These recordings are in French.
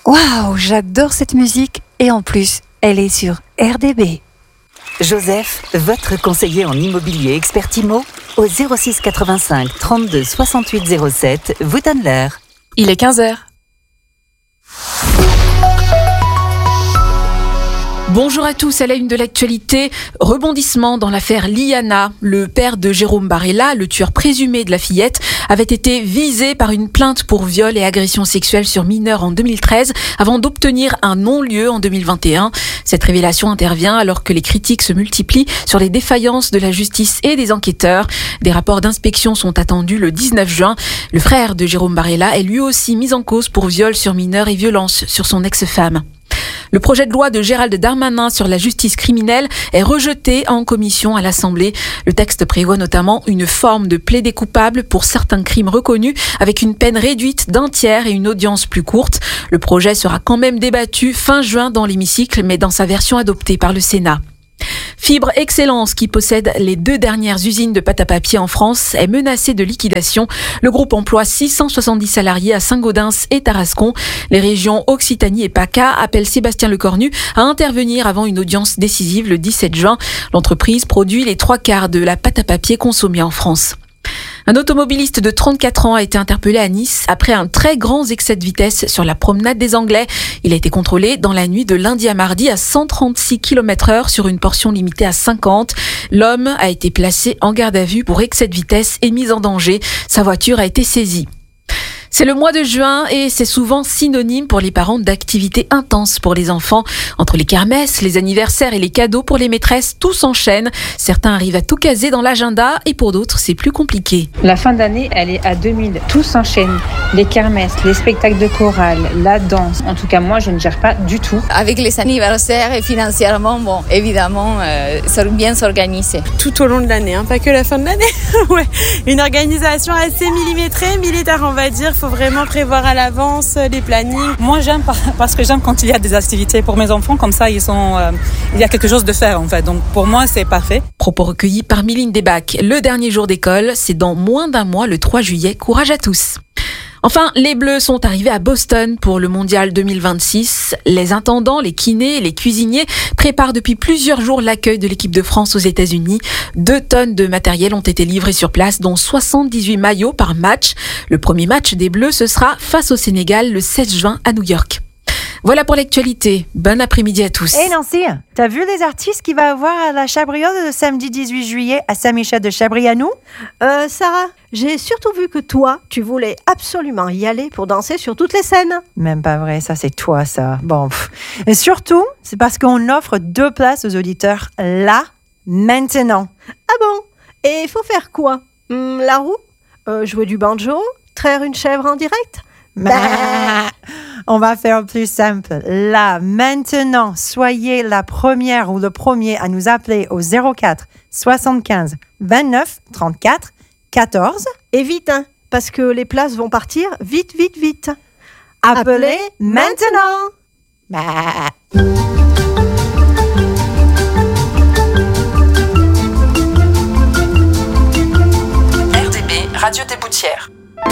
Waouh, j'adore cette musique et en plus, elle est sur RDB. Joseph, votre conseiller en immobilier expert IMO, au 06 85 32 68 07, vous donne l'heure. Il est 15h. Bonjour à tous, à la une de l'actualité, rebondissement dans l'affaire Liana. Le père de Jérôme Barella, le tueur présumé de la fillette, avait été visé par une plainte pour viol et agression sexuelle sur mineur en 2013 avant d'obtenir un non-lieu en 2021. Cette révélation intervient alors que les critiques se multiplient sur les défaillances de la justice et des enquêteurs. Des rapports d'inspection sont attendus le 19 juin. Le frère de Jérôme Barella est lui aussi mis en cause pour viol sur mineur et violence sur son ex-femme. Le projet de loi de Gérald Darmanin sur la justice criminelle est rejeté en commission à l'Assemblée. Le texte prévoit notamment une forme de plaidé coupable pour certains crimes reconnus avec une peine réduite d'un tiers et une audience plus courte. Le projet sera quand même débattu fin juin dans l'hémicycle, mais dans sa version adoptée par le Sénat. Fibre Excellence, qui possède les 2 dernières usines de pâte à papier en France, est menacée de liquidation. Le groupe emploie 670 salariés à Saint-Gaudens et Tarascon. Les régions Occitanie et PACA appellent Sébastien Lecornu à intervenir avant une audience décisive le 17 juin. L'entreprise produit les 3/4 de la pâte à papier consommée en France. Un automobiliste de 34 ans a été interpellé à Nice après un très grand excès de vitesse sur la promenade des Anglais. Il a été contrôlé dans la nuit de lundi à mardi à 136 km/h sur une portion limitée à 50. L'homme a été placé en garde à vue pour excès de vitesse et mise en danger. Sa voiture a été saisie. C'est le mois de juin et c'est souvent synonyme pour les parents d'activités intenses pour les enfants. Entre les kermesses, les anniversaires et les cadeaux pour les maîtresses, tout s'enchaîne. Certains arrivent à tout caser dans l'agenda et pour d'autres, c'est plus compliqué. La fin d'année, elle est à 2000. Tout s'enchaîne. Les kermesses, les spectacles de chorale, la danse. En tout cas, moi, je ne gère pas du tout. Avec les anniversaires et financièrement, évidemment, bien s'organiser. Tout au long de l'année, pas que la fin de l'année. Ouais, une organisation assez millimétrée, militaire, on va dire. Il faut vraiment prévoir à l'avance les plannings. Moi, j'aime parce que j'aime quand il y a des activités pour mes enfants, comme ça, il y a quelque chose de faire en fait. Donc pour moi, c'est parfait. Propos recueillis par Miline Desbacs. Le dernier jour d'école, c'est dans moins d'un mois, le 3 juillet. Courage à tous. Enfin, les Bleus sont arrivés à Boston pour le Mondial 2026. Les intendants, les kinés et les cuisiniers préparent depuis plusieurs jours l'accueil de l'équipe de France aux États-Unis. 2 tonnes de matériel ont été livrées sur place, dont 78 maillots par match. Le premier match des Bleus, ce sera face au Sénégal le 16 juin à New York. Voilà pour l'actualité. Bon après-midi à tous. Hey Nancy, t'as vu les artistes qu'il va avoir à la Chabriote le samedi 18 juillet à Saint-Michel de Chabrianou? Sarah, j'ai surtout vu que toi, tu voulais absolument y aller pour danser sur toutes les scènes. Même pas vrai, ça c'est toi ça. Bon, et surtout, c'est parce qu'on offre 2 places aux auditeurs là, maintenant. Ah bon? Et il faut faire quoi? La roue? Jouer du banjo? Traire une chèvre en direct? On va faire plus simple. Là, maintenant, soyez la première ou le premier à nous appeler au 04 75 29 34 14. Et vite, parce que les places vont partir vite. Appelez maintenant. RDB, Radio des Boutières.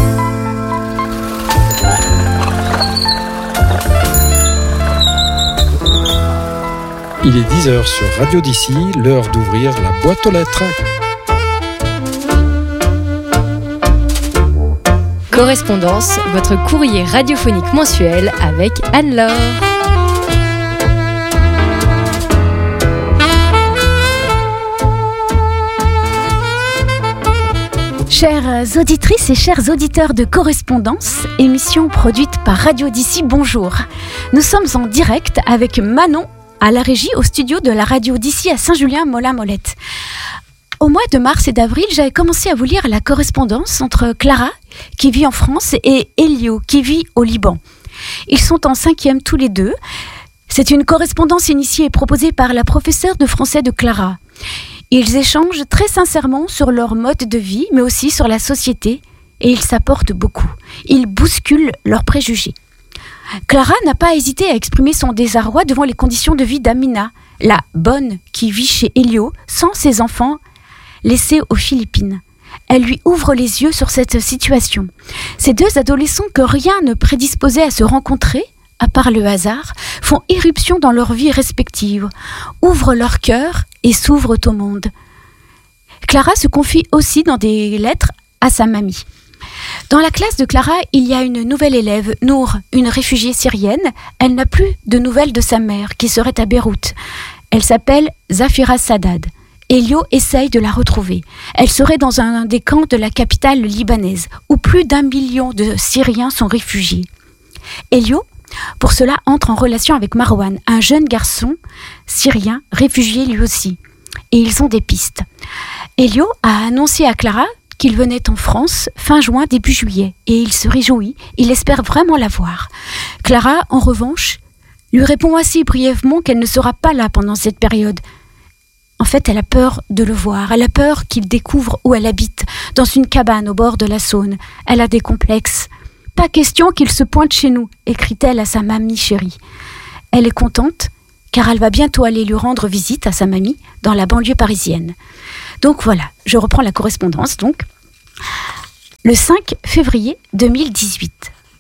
Il est 10h sur Radio d'ici, l'heure d'ouvrir la boîte aux lettres. Correspondance, votre courrier radiophonique mensuel avec Anne-Laure. Chères auditrices et chers auditeurs de Correspondance, émission produite par Radio d'ici, bonjour. Nous sommes en direct avec Manon à la régie au studio de la Radio d'ici à Saint-Julien-Molin-Molette. Au mois de mars et d'avril, j'avais commencé à vous lire la correspondance entre Clara, qui vit en France, et Elio, qui vit au Liban. Ils sont en 5e tous les deux. C'est une correspondance initiée et proposée par la professeure de français de Clara. Ils échangent très sincèrement sur leur mode de vie, mais aussi sur la société, et ils s'apportent beaucoup. Ils bousculent leurs préjugés. Clara n'a pas hésité à exprimer son désarroi devant les conditions de vie d'Amina, la bonne qui vit chez Elio, sans ses enfants, laissés aux Philippines. Elle lui ouvre les yeux sur cette situation. Ces 2 adolescents que rien ne prédisposait à se rencontrer, à part le hasard, font irruption dans leur vie respective, ouvrent leur cœur et s'ouvrent au monde. Clara se confie aussi dans des lettres à sa mamie. Dans la classe de Clara, il y a une nouvelle élève, Nour, une réfugiée syrienne. Elle n'a plus de nouvelles de sa mère, qui serait à Beyrouth. Elle s'appelle Zafira Saddad. Elio essaye de la retrouver. Elle serait dans un des camps de la capitale libanaise, où plus d'1 million de Syriens sont réfugiés. Elio, pour cela, entre en relation avec Marwan, un jeune garçon syrien, réfugié lui aussi. Et ils ont des pistes. Elio a annoncé à Clara qu'il venait en France fin juin, début juillet, et il se réjouit, il espère vraiment la voir. Clara, en revanche, lui répond assez brièvement qu'elle ne sera pas là pendant cette période. En fait, elle a peur de le voir, elle a peur qu'il découvre où elle habite, dans une cabane au bord de la Saône. Elle a des complexes. « Pas question qu'il se pointe chez nous », écrit-elle à sa mamie chérie. Elle est contente, car elle va bientôt aller lui rendre visite à sa mamie dans la banlieue parisienne. Donc voilà, je reprends la correspondance. Donc, le 5 février 2018.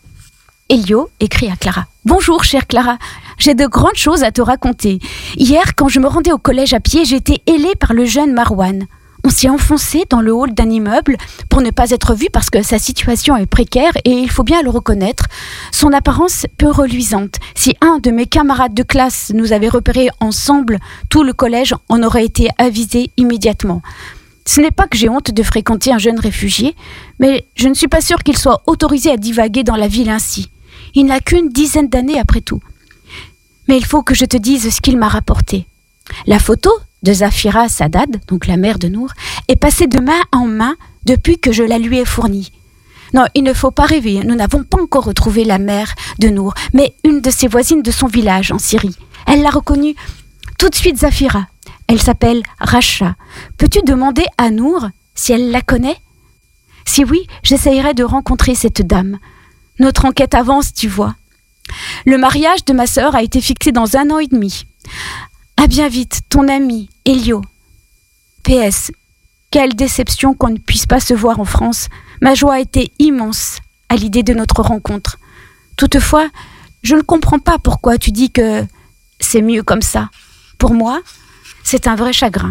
Elio écrit à Clara. « Bonjour, chère Clara, j'ai de grandes choses à te raconter. Hier, quand je me rendais au collège à pied, j'ai été hélée par le jeune Marwan. On s'est enfoncé dans le hall d'un immeuble pour ne pas être vu parce que sa situation est précaire et il faut bien le reconnaître. Son apparence peu reluisante. Si un de mes camarades de classe nous avait repérés ensemble, tout le collège en aurait été avisé immédiatement. Ce n'est pas que j'ai honte de fréquenter un jeune réfugié, mais je ne suis pas sûre qu'il soit autorisé à divaguer dans la ville ainsi. Il n'a qu'une dizaine d'années après tout. Mais il faut que je te dise ce qu'il m'a rapporté. La photo de Zafira Saddad, donc la mère de Nour, est passée de main en main depuis que je la lui ai fournie. Non, il ne faut pas rêver, nous n'avons pas encore retrouvé la mère de Nour, mais une de ses voisines de son village en Syrie. Elle l'a reconnue tout de suite, Zafira. Elle s'appelle Racha. Peux-tu demander à Nour si elle la connaît ? Si oui, j'essayerai de rencontrer cette dame. Notre enquête avance, tu vois. Le mariage de ma sœur a été fixé dans 1 an et demi. À bien vite, ton ami, Elio. PS. Quelle déception qu'on ne puisse pas se voir en France. Ma joie était immense à l'idée de notre rencontre. Toutefois, je ne comprends pas pourquoi tu dis que c'est mieux comme ça. Pour moi, c'est un vrai chagrin.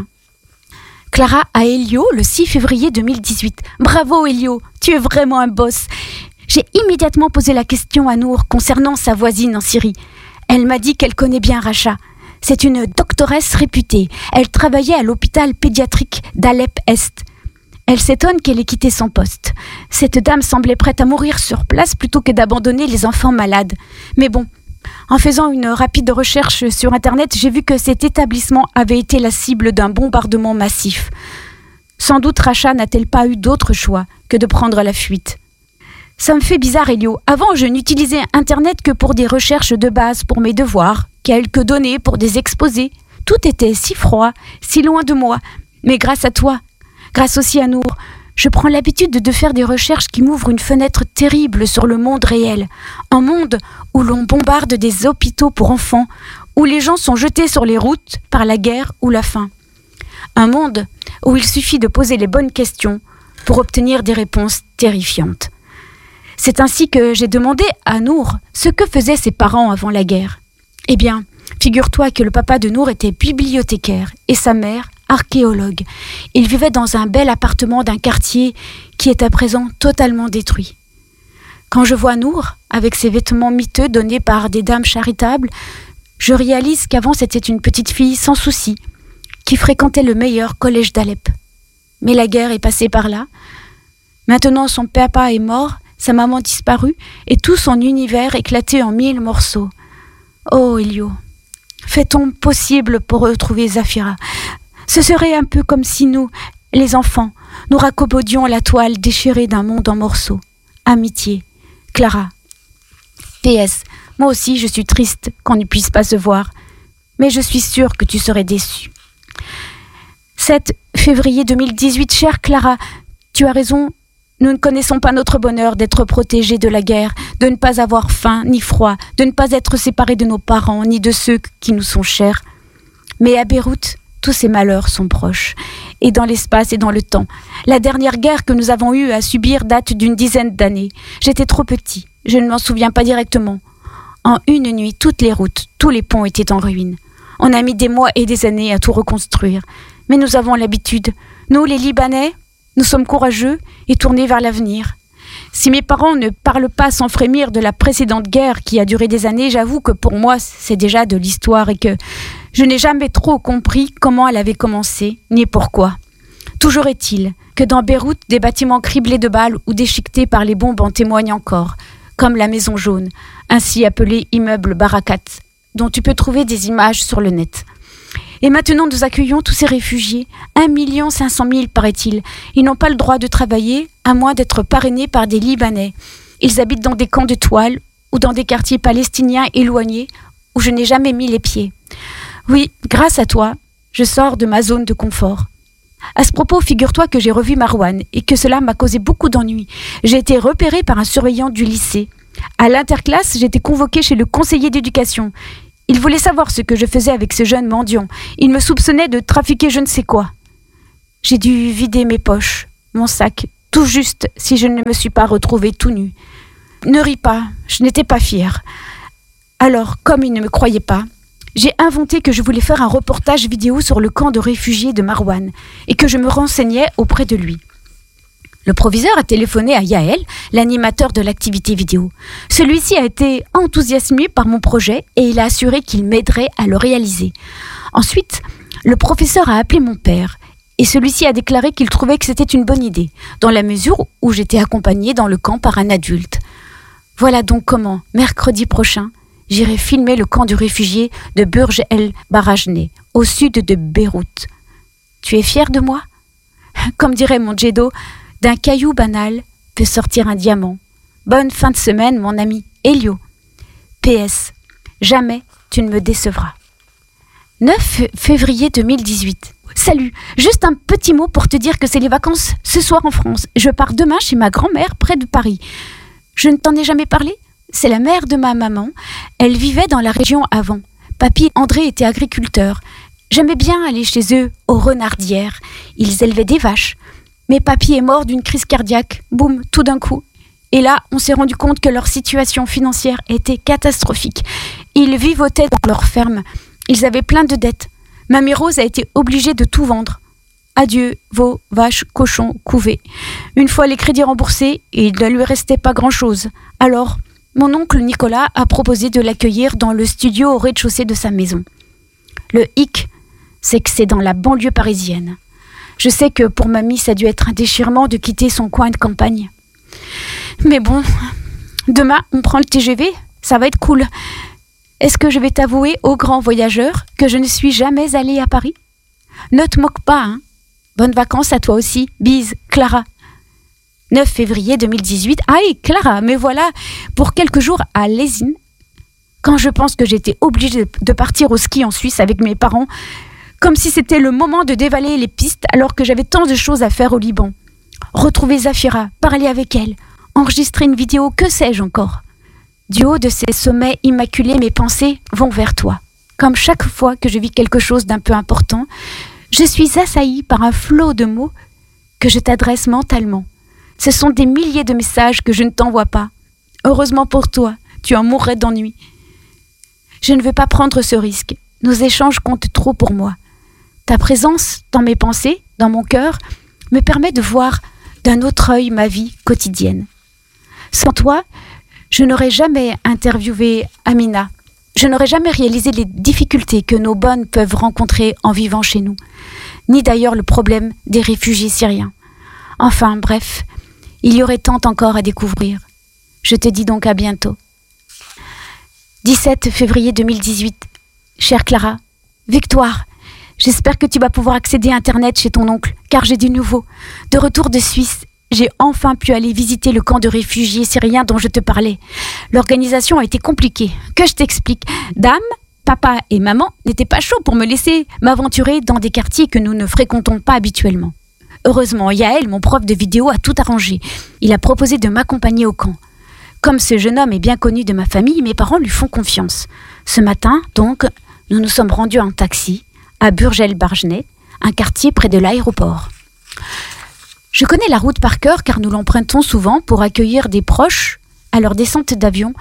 Clara à Elio, le 6 février 2018. Bravo Elio, tu es vraiment un boss. J'ai immédiatement posé la question à Nour concernant sa voisine en Syrie. Elle m'a dit qu'elle connaît bien Racha. C'est une doctoresse réputée. Elle travaillait à l'hôpital pédiatrique d'Alep-Est. Elle s'étonne qu'elle ait quitté son poste. Cette dame semblait prête à mourir sur place plutôt que d'abandonner les enfants malades. Mais bon, en faisant une rapide recherche sur Internet, j'ai vu que cet établissement avait été la cible d'un bombardement massif. Sans doute Racha n'a-t-elle pas eu d'autre choix que de prendre la fuite. Ça me fait bizarre, Elio. Avant, je n'utilisais Internet que pour des recherches de base pour mes devoirs, quelques données pour des exposés. Tout était si froid, si loin de moi. Mais grâce à toi, grâce aussi à Nour, je prends l'habitude de faire des recherches qui m'ouvrent une fenêtre terrible sur le monde réel. Un monde où l'on bombarde des hôpitaux pour enfants, où les gens sont jetés sur les routes par la guerre ou la faim. Un monde où il suffit de poser les bonnes questions pour obtenir des réponses terrifiantes. C'est ainsi que j'ai demandé à Nour ce que faisaient ses parents avant la guerre. Eh bien, figure-toi que le papa de Nour était bibliothécaire et sa mère archéologue. Ils vivaient dans un bel appartement d'un quartier qui est à présent totalement détruit. Quand je vois Nour, avec ses vêtements miteux donnés par des dames charitables, je réalise qu'avant c'était une petite fille sans souci, qui fréquentait le meilleur collège d'Alep. Mais la guerre est passée par là. Maintenant son papa est mort, sa maman disparue et tout son univers éclaté en 1000 morceaux. Oh Elio, fais ton possible pour retrouver Zafira. Ce serait un peu comme si nous, les enfants, nous raccomodions la toile déchirée d'un monde en morceaux. Amitié, Clara. PS, moi aussi je suis triste qu'on ne puisse pas se voir, mais je suis sûre que tu serais déçue. 7 février 2018, chère Clara, tu as raison. Nous ne connaissons pas notre bonheur d'être protégés de la guerre, de ne pas avoir faim ni froid, de ne pas être séparés de nos parents ni de ceux qui nous sont chers. Mais à Beyrouth, tous ces malheurs sont proches, et dans l'espace et dans le temps. La dernière guerre que nous avons eue à subir date d'10 d'années. J'étais trop petit, je ne m'en souviens pas directement. En une nuit, toutes les routes, tous les ponts étaient en ruine. On a mis des mois et des années à tout reconstruire. Mais nous avons l'habitude. Nous, les Libanais, nous sommes courageux et tournés vers l'avenir. Si mes parents ne parlent pas sans frémir de la précédente guerre qui a duré des années, j'avoue que pour moi, c'est déjà de l'histoire et que je n'ai jamais trop compris comment elle avait commencé, ni pourquoi. Toujours est-il que dans Beyrouth, des bâtiments criblés de balles ou déchiquetés par les bombes en témoignent encore, comme la Maison Jaune, ainsi appelée immeuble Barakat, dont tu peux trouver des images sur le net. Et maintenant, nous accueillons tous ces réfugiés, 1 500 000 paraît-il. Ils n'ont pas le droit de travailler, à moins d'être parrainés par des Libanais. Ils habitent dans des camps de toile ou dans des quartiers palestiniens éloignés où je n'ai jamais mis les pieds. Oui, grâce à toi, je sors de ma zone de confort. À ce propos, figure-toi que j'ai revu Marwan et que cela m'a causé beaucoup d'ennuis. J'ai été repérée par un surveillant du lycée. À l'interclasse, j'ai été convoquée chez le conseiller d'éducation. Il voulait savoir ce que je faisais avec ce jeune mendiant. Il me soupçonnait de trafiquer je ne sais quoi. J'ai dû vider mes poches, mon sac, tout juste si je ne me suis pas retrouvée tout nue. Ne ris pas, je n'étais pas fière. Alors, comme il ne me croyait pas, j'ai inventé que je voulais faire un reportage vidéo sur le camp de réfugiés de Marwan et que je me renseignais auprès de lui. Le proviseur a téléphoné à Yael, l'animateur de l'activité vidéo. Celui-ci a été enthousiasmé par mon projet et il a assuré qu'il m'aiderait à le réaliser. Ensuite, le professeur a appelé mon père et celui-ci a déclaré qu'il trouvait que c'était une bonne idée, dans la mesure où j'étais accompagnée dans le camp par un adulte. Voilà donc comment, mercredi prochain, j'irai filmer le camp de réfugiés de Burj El Barajneh, au sud de Beyrouth. Tu es fier de moi ? Comme dirait mon Djedo, d'un caillou banal peut sortir un diamant. Bonne fin de semaine, mon ami Elio. PS. Jamais tu ne me décevras. 9 février 2018. Salut, juste un petit mot pour te dire que c'est les vacances ce soir en France. Je pars demain chez ma grand-mère près de Paris. Je ne t'en ai jamais parlé ? C'est la mère de ma maman. Elle vivait dans la région avant. Papy André était agriculteur. J'aimais bien aller chez eux aux Renardières. Ils élevaient des vaches. Mais papy est mort d'une crise cardiaque, boum, tout d'un coup. Et là, on s'est rendu compte que leur situation financière était catastrophique. Ils vivotaient dans leur ferme. Ils avaient plein de dettes. Mamie Rose a été obligée de tout vendre. Adieu, veaux, vaches, cochons, couvées. Une fois les crédits remboursés, il ne lui restait pas grand-chose. Alors, mon oncle Nicolas a proposé de l'accueillir dans le studio au rez-de-chaussée de sa maison. Le hic, c'est que c'est dans la banlieue parisienne. Je sais que pour mamie, ça a dû être un déchirement de quitter son coin de campagne. Mais bon, demain, on prend le TGV, ça va être cool. Est-ce que je vais t'avouer, ô grand voyageur, que je ne suis jamais allée à Paris ? Ne te moque pas, hein. Bonnes vacances à toi aussi. Bise, Clara. 9 février 2018. Aïe, Clara, me voilà pour quelques jours à Lésine. Quand je pense que j'étais obligée de partir au ski en Suisse avec mes parents, comme si c'était le moment de dévaler les pistes alors que j'avais tant de choses à faire au Liban. Retrouver Zafira, parler avec elle, enregistrer une vidéo, que sais-je encore. Du haut de ces sommets immaculés, mes pensées vont vers toi. Comme chaque fois que je vis quelque chose d'un peu important, je suis assaillie par un flot de mots que je t'adresse mentalement. Ce sont des milliers de messages que je ne t'envoie pas. Heureusement pour toi, tu en mourrais d'ennui. Je ne veux pas prendre ce risque. Nos échanges comptent trop pour moi. Ta présence dans mes pensées, dans mon cœur, me permet de voir d'un autre œil ma vie quotidienne. Sans toi, je n'aurais jamais interviewé Amina. Je n'aurais jamais réalisé les difficultés que nos bonnes peuvent rencontrer en vivant chez nous, ni d'ailleurs le problème des réfugiés syriens. Enfin, bref, il y aurait tant encore à découvrir. Je te dis donc à bientôt. 17 février 2018. Chère Clara, Victoire, j'espère que tu vas pouvoir accéder à Internet chez ton oncle, car j'ai du nouveau. De retour de Suisse, j'ai enfin pu aller visiter le camp de réfugiés syriens dont je te parlais. L'organisation a été compliquée. Que je t'explique. Dame, papa et maman n'étaient pas chauds pour me laisser m'aventurer dans des quartiers que nous ne fréquentons pas habituellement. Heureusement, Yael, mon prof de vidéo, a tout arrangé. Il a proposé de m'accompagner au camp. Comme ce jeune homme est bien connu de ma famille, mes parents lui font confiance. Ce matin, donc, nous nous sommes rendus en taxi à Burj El Barajneh, un quartier près de l'aéroport. Je connais la route par cœur car nous l'empruntons souvent pour accueillir des proches à leur descente d'avion,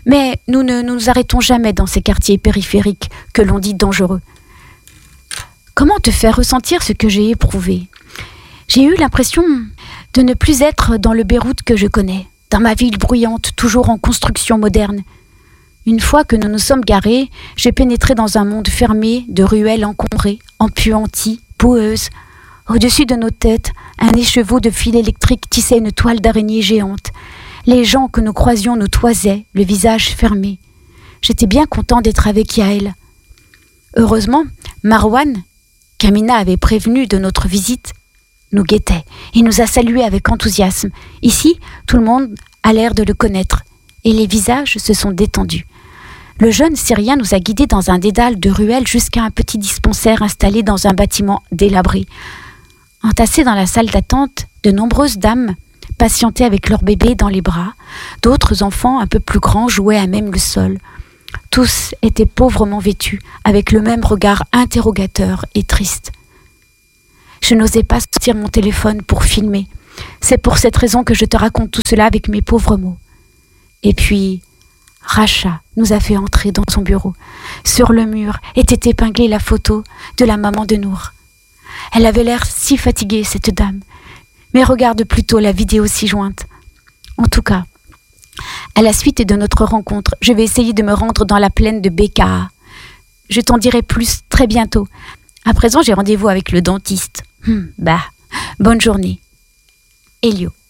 Mais nous ne nous arrêtons jamais dans ces quartiers périphériques que l'on dit dangereux. Comment te faire ressentir ce que j'ai éprouvé ? J'ai eu l'impression de ne plus être dans le Beyrouth que je connais, dans ma ville bruyante, toujours en construction moderne. Une fois que nous nous sommes garés, j'ai pénétré dans un monde fermé de ruelles encombrées, empuanties, boueuses. Au-dessus de nos têtes, un écheveau de fil électrique tissait une toile d'araignée géante. Les gens que nous croisions nous toisaient, le visage fermé. J'étais bien content d'être avec Yael. Heureusement, Marwan, qu'Amina avait prévenu de notre visite, nous guettait et nous a salués avec enthousiasme. Ici, tout le monde a l'air de le connaître et les visages se sont détendus. Le jeune Syrien nous a guidés dans un dédale de ruelles jusqu'à un petit dispensaire installé dans un bâtiment délabré. Entassées dans la salle d'attente, de nombreuses dames patientaient avec leur bébé dans les bras. D'autres enfants un peu plus grands jouaient à même le sol. Tous étaient pauvrement vêtus, avec le même regard interrogateur et triste. Je n'osais pas sortir mon téléphone pour filmer. C'est pour cette raison que je te raconte tout cela avec mes pauvres mots. Et puis, Racha nous a fait entrer dans son bureau. Sur le mur était épinglée la photo de la maman de Nour. Elle avait l'air si fatiguée, cette dame. Mais regarde plutôt la vidéo ci-jointe. En tout cas, à la suite de notre rencontre, je vais essayer de me rendre dans la plaine de Bekaa. Je t'en dirai plus très bientôt. À présent, j'ai rendez-vous avec le dentiste. Bonne journée. Elio.